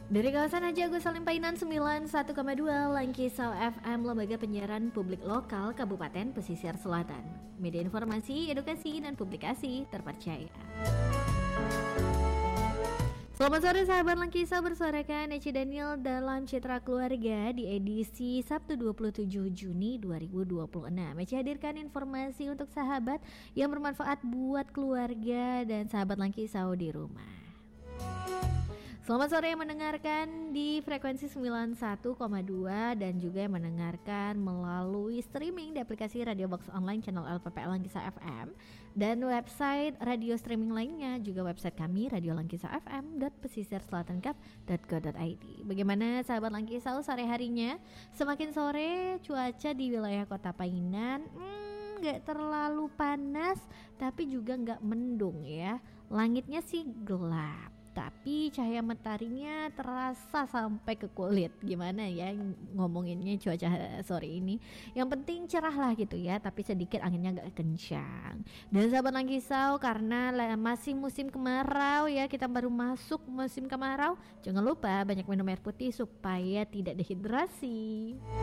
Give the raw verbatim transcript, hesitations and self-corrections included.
Dari kawasan Haji Agus Salim Painan sembilan puluh satu koma dua Langkisau F M, lembaga penyiaran publik lokal Kabupaten Pesisir Selatan. Media informasi, edukasi, dan publikasi terpercaya. Selamat sore sahabat Langkisau, bersuarakan Eci Daniel dalam Citra Keluarga di edisi Sabtu dua puluh tujuh Juni dua ribu dua puluh enam. Eci hadirkan informasi untuk sahabat yang bermanfaat buat keluarga dan sahabat Langkisau di rumah. Selamat sore yang mendengarkan di frekuensi sembilan puluh satu koma dua dan juga yang mendengarkan melalui streaming di aplikasi Radio Box Online channel L P P L Langkisau F M dan website radio streaming lainnya, juga website kami radio langkisau f m dot pesisir selatan kap dot go dot i d. Bagaimana sahabat Langkisau sore harinya? Semakin sore cuaca di wilayah Kota Painan hmm, gak terlalu panas tapi juga gak mendung ya. Langitnya sih gelap, tapi cahaya mataharinya terasa sampai ke kulit. Gimana ya ngomonginnya cuaca sore ini? Yang penting cerah lah gitu ya, tapi sedikit anginnya agak kencang. Dan sahabat Langkisau, karena masih musim kemarau ya, kita baru masuk musim kemarau, jangan lupa banyak minum air putih supaya tidak dehidrasi.